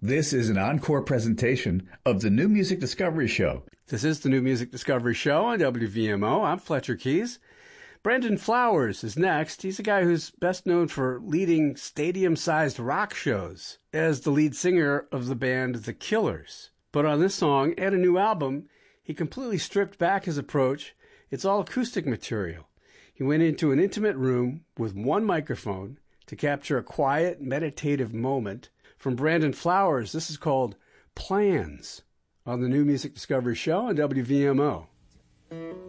This is an encore presentation of the New Music Discovery Show. This is the New Music Discovery Show on WVMO. I'm Fletcher Keys. Brandon Flowers is next. He's a guy who's best known for leading stadium-sized rock shows as the lead singer of the band The Killers. But on this song and a new album, he completely stripped back his approach. It's all acoustic material. He went into an intimate room with one microphone to capture a quiet, meditative moment. From Brandon Flowers, this is called Plans on the New Music Discovery Show on WVMO.